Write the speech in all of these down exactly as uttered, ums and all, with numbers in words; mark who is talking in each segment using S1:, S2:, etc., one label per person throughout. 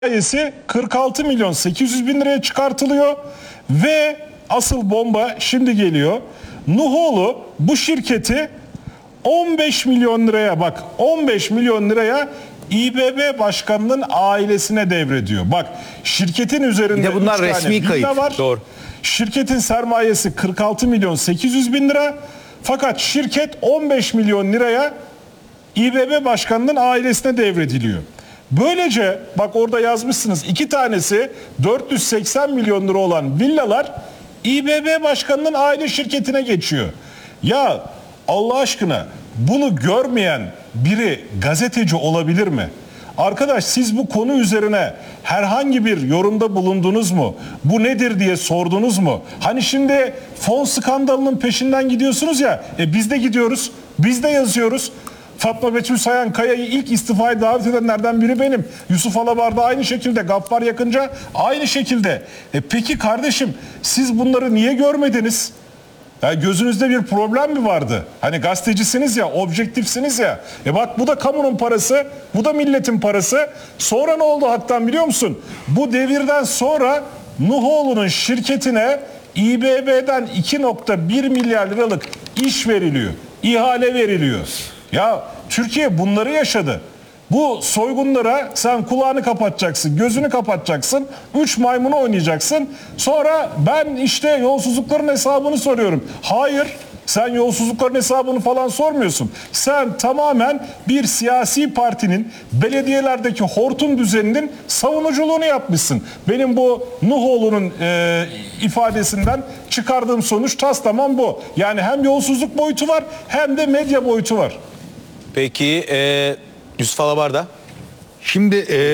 S1: sermayesi kırk altı milyon sekiz yüz bin liraya çıkartılıyor ve asıl bomba şimdi geliyor. Nuhoğlu bu şirketi on beş milyon liraya, bak on beş milyon liraya İBB Başkanı'nın ailesine devrediyor. Bak şirketin üzerinde
S2: bir de bunlar resmi kayıt.
S1: var.
S2: Doğru.
S1: Şirketin sermayesi kırk altı milyon sekiz yüz bin lira. Fakat şirket on beş milyon liraya İBB Başkanı'nın ailesine devrediliyor. Böylece bak orada yazmışsınız, iki tanesi dört yüz seksen milyon lira olan villalar İBB Başkanı'nın aile şirketine geçiyor. Ya Allah aşkına bunu görmeyen biri gazeteci olabilir mi? Arkadaş siz bu konu üzerine herhangi bir yorumda bulundunuz mu? Bu nedir diye sordunuz mu? Hani şimdi fon skandalının peşinden gidiyorsunuz ya, e biz de gidiyoruz, biz de yazıyoruz. Fatma Betül Sayan Kaya'yı ilk istifaya davet edenlerden biri benim. Yusuf Alabar da aynı şekilde, Gaffar Yakınca aynı şekilde. E peki kardeşim siz bunları niye görmediniz? Ya gözünüzde bir problem mi vardı? Hani gazetecisiniz ya, objektifsiniz ya. E bak bu da kamunun parası, bu da milletin parası. Sonra ne oldu haktan biliyor musun? Bu devirden sonra Nuhoğlu'nun şirketine İBB'den iki nokta bir milyar liralık iş veriliyor, ihale veriliyor. Ya Türkiye bunları yaşadı. Bu soygunlara sen kulağını kapatacaksın, gözünü kapatacaksın, üç maymunu oynayacaksın. Sonra ben işte yolsuzlukların hesabını soruyorum. Hayır, sen yolsuzlukların hesabını falan sormuyorsun. Sen tamamen bir siyasi partinin belediyelerdeki hortum düzeninin savunuculuğunu yapmışsın. Benim bu Nuhoğlu'nun e, ifadesinden çıkardığım sonuç tas tamam bu. Yani hem yolsuzluk boyutu var hem de medya boyutu var.
S2: Peki e, Yusuf Alabar'da?
S3: Şimdi e,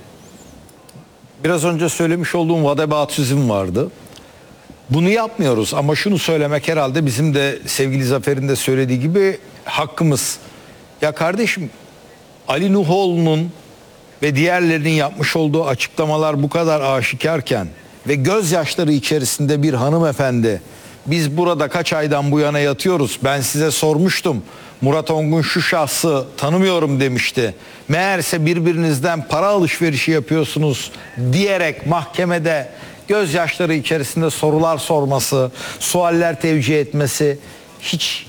S3: biraz önce söylemiş olduğum vadebatüzm vardı. Bunu yapmıyoruz ama şunu söylemek herhalde bizim de sevgili Zafer'in de söylediği gibi hakkımız. Ya kardeşim Ali Nuhoğlu'nun ve diğerlerinin yapmış olduğu açıklamalar bu kadar aşikarken ve gözyaşları içerisinde bir hanımefendi, biz burada kaç aydan bu yana yatıyoruz, ben size sormuştum, Murat Ongun şu şahsı tanımıyorum demişti, meğerse birbirinizden para alışverişi yapıyorsunuz diyerek mahkemede gözyaşları içerisinde sorular sorması, sualler tevcih etmesi hiç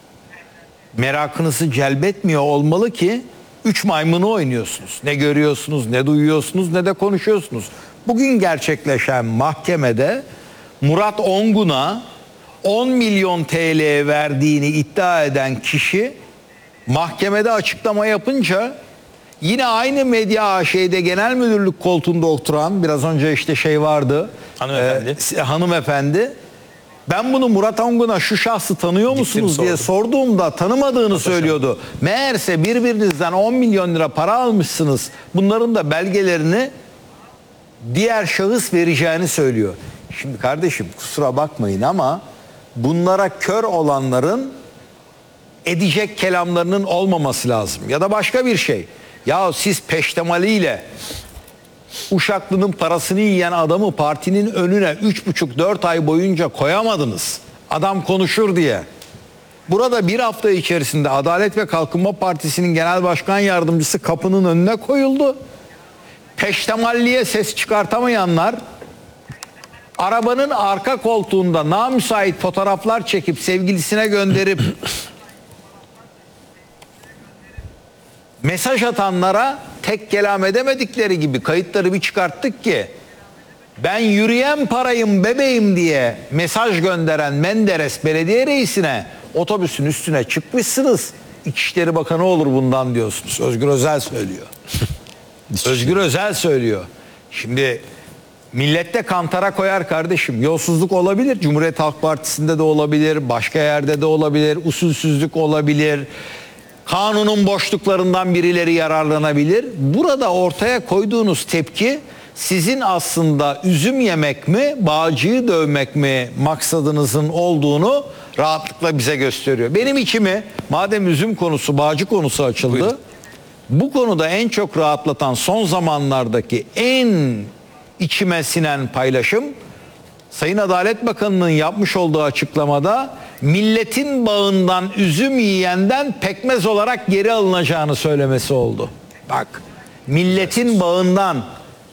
S3: merakınızı celbetmiyor olmalı ki üç maymunu oynuyorsunuz. Ne görüyorsunuz, ne duyuyorsunuz, ne de konuşuyorsunuz. Bugün gerçekleşen mahkemede Murat Ongun'a on milyon T L verdiğini iddia eden kişi mahkemede açıklama yapınca yine aynı Medya A Ş'de genel müdürlük koltuğunda oturan, biraz önce işte şey vardı,
S2: Hanımefendi.
S3: E, hanımefendi, ben bunu Murat Ongun'a şu şahsı tanıyor musunuz
S2: Gittim,
S3: diye
S2: sordum.
S3: sorduğumda tanımadığını söylüyordu. Meğerse birbirinizden on milyon lira para almışsınız. Bunların da belgelerini diğer şahıs vereceğini söylüyor. Şimdi kardeşim kusura bakmayın ama bunlara kör olanların edecek kelamlarının olmaması lazım. Ya da başka bir şey. Ya siz peştemaliyle Uşaklı'nın parasını yiyen adamı partinin önüne üç buçuk dört ay boyunca koyamadınız. Adam konuşur diye. Burada bir hafta içerisinde Adalet ve Kalkınma Partisi'nin genel başkan yardımcısı kapının önüne koyuldu. Peştemalliye ses çıkartamayanlar arabanın arka koltuğunda namüsait fotoğraflar çekip sevgilisine gönderip mesaj atanlara tek kelam edemedikleri gibi kayıtları bir çıkarttık ki ben yürüyen parayım bebeğim diye mesaj gönderen Menderes belediye reisine otobüsün üstüne çıkmışsınız. İçişleri Bakanı olur bundan diyorsunuz. Özgür Özel söylüyor. Özgür Özel söylüyor. Şimdi millette kantara koyar kardeşim. Yolsuzluk olabilir. Cumhuriyet Halk Partisi'nde de olabilir. Başka yerde de olabilir. Usulsüzlük olabilir. Kanunun boşluklarından birileri yararlanabilir. Burada ortaya koyduğunuz tepki sizin aslında üzüm yemek mi, bağcıyı dövmek mi maksadınızın olduğunu rahatlıkla bize gösteriyor. Benim içimi, madem üzüm konusu, bağcı konusu açıldı, buyurun, bu konuda en çok rahatlatan son zamanlardaki en içime sinen paylaşım Sayın Adalet Bakanı'nın yapmış olduğu açıklamada milletin bağından üzüm yiyenden pekmez olarak geri alınacağını söylemesi oldu. Bak, milletin bağından